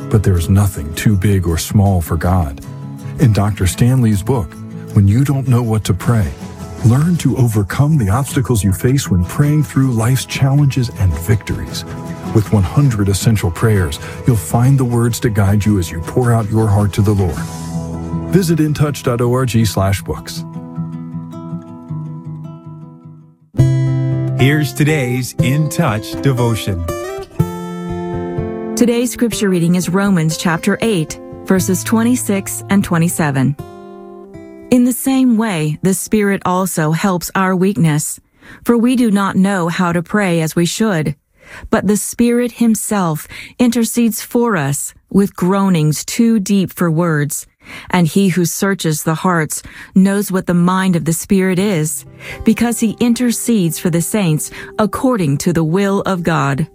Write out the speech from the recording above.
but there's nothing too big or small for God. In Dr. Stanley's book, When You Don't Know What to Pray, learn to overcome the obstacles you face when praying through life's challenges and victories. With 100 essential prayers, you'll find the words to guide you as you pour out your heart to the Lord. Visit intouch.org/books. Here's today's In Touch devotion. Today's scripture reading is Romans chapter 8, verses 26 and 27. In the same way, the Spirit also helps our weakness, for we do not know how to pray as we should, but the Spirit Himself intercedes for us with groanings too deep for words. And He who searches the hearts knows what the mind of the Spirit is, because He intercedes for the saints according to the will of God.